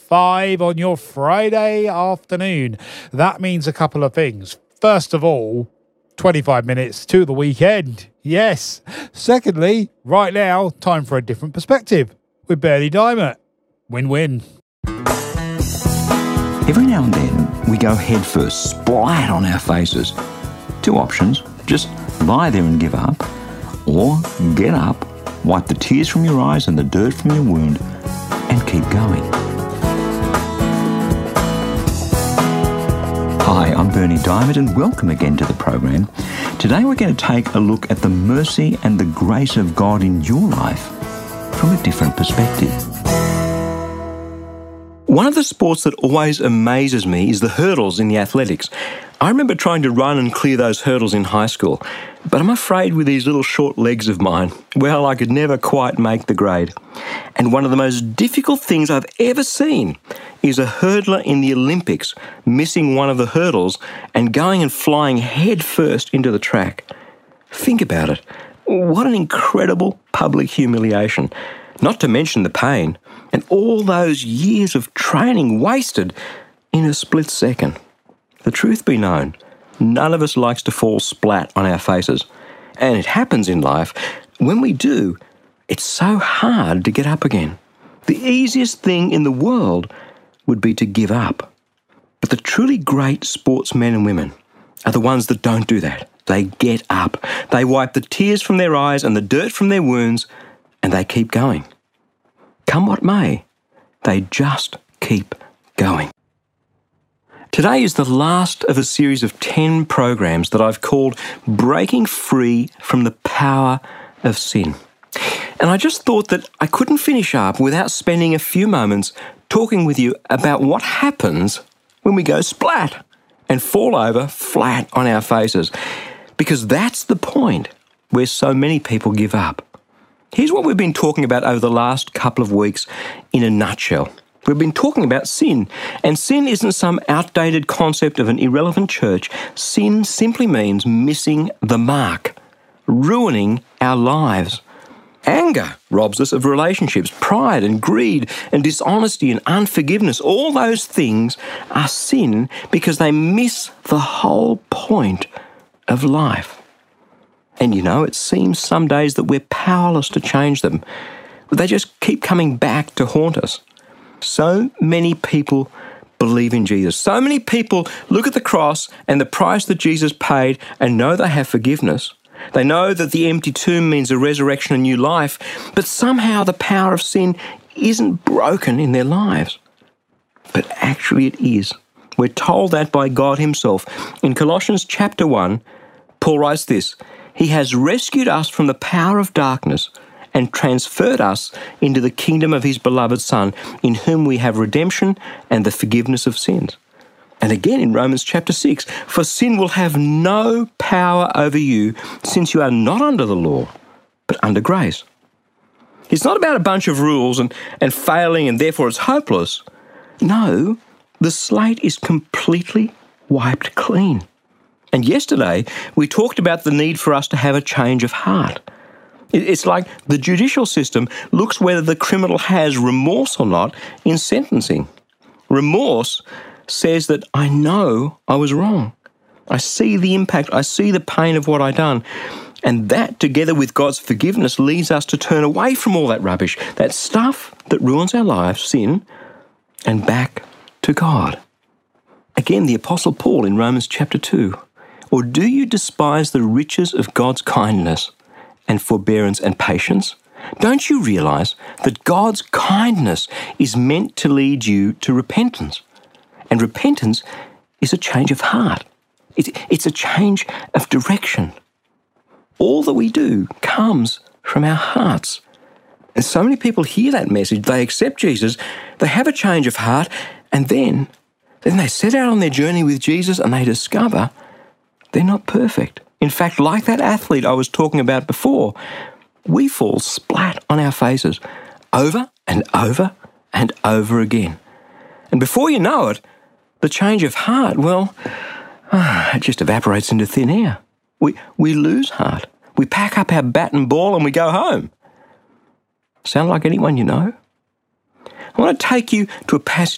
5 on your Friday afternoon. That means a couple of things. First of all, 25 minutes to the weekend. Yes. Secondly, right now, time for a different perspective with Bernie Diamond. Win-win. Every now and then, we go headfirst, splat on our faces. Two options: just lie there and give up, or get up, wipe the tears from your eyes and the dirt from your wound, and keep going. Hi, I'm Bernie Diamond, and welcome again to the program. Today we're going to take a look at the mercy and the grace of God in your life from a different perspective. One of the sports that always amazes me is the hurdles in the athletics. I remember trying to run and clear those hurdles in high school, but I'm afraid with these little short legs of mine, well, I could never quite make the grade. And one of the most difficult things I've ever seen is a hurdler in the Olympics missing one of the hurdles and going and flying head first into the track. Think about it. What an incredible public humiliation. Not to mention the pain and all those years of training wasted in a split second. The truth be known, none of us likes to fall splat on our faces. And it happens in life. When we do, it's so hard to get up again. The easiest thing in the world would be to give up. But the truly great sportsmen and women are the ones that don't do that. They get up. They wipe the tears from their eyes and the dirt from their wounds, and they keep going. Come what may, they just keep going. Today is the last of a series of 10 programs that I've called Breaking Free from the Power of Sin. And I just thought that I couldn't finish up without spending a few moments talking with you about what happens when we go splat and fall over flat on our faces. Because that's the point where so many people give up. Here's what we've been talking about over the last couple of weeks in a nutshell. We've been talking about sin, and sin isn't some outdated concept of an irrelevant church. Sin simply means missing the mark, ruining our lives. Anger robs us of relationships. Pride and greed and dishonesty and unforgiveness, all those things are sin because they miss the whole point of life. And you know, it seems some days that we're powerless to change them. They just keep coming back to haunt us. So many people believe in Jesus. So many people look at the cross and the price that Jesus paid and know they have forgiveness. They know that the empty tomb means a resurrection and new life, but somehow the power of sin isn't broken in their lives. But actually it is. We're told that by God himself. In Colossians chapter 1, Paul writes this: He has rescued us from the power of darkness and transferred us into the kingdom of his beloved Son, in whom we have redemption and the forgiveness of sins. And again in Romans chapter 6, for sin will have no power over you, since you are not under the law, but under grace. It's not about a bunch of rules and failing and therefore it's hopeless. No, the slate is completely wiped clean. And yesterday, we talked about the need for us to have a change of heart. It's like the judicial system looks whether the criminal has remorse or not in sentencing. Remorse says that I know I was wrong. I see the impact, I see the pain of what I've done. And that, together with God's forgiveness, leads us to turn away from all that rubbish, that stuff that ruins our lives, sin, and back to God. Again, the Apostle Paul in Romans chapter 2. Or do you despise the riches of God's kindness and forbearance and patience? Don't you realize that God's kindness is meant to lead you to repentance? And repentance is a change of heart. It's a change of direction. All that we do comes from our hearts. And so many people hear that message, they accept Jesus, they have a change of heart, and then they set out on their journey with Jesus and they discover they're not perfect. In fact, like that athlete I was talking about before, we fall splat on our faces over and over and over again. And before you know it, the change of heart, well, it just evaporates into thin air. We lose heart. We pack up our bat and ball and we go home. Sound like anyone you know? I want to take you to a passage